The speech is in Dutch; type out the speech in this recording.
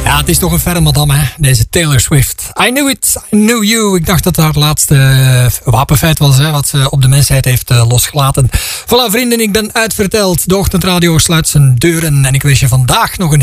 Ja, het is toch een verre madame, hè? Deze Taylor Swift. I knew it, I knew you. Ik dacht dat haar laatste wapenfeit was, hè, wat ze op de mensheid heeft losgelaten. Voilà, vrienden, ik ben uitverteld. De Ochtendradio sluit zijn deuren en ik wens je vandaag nog een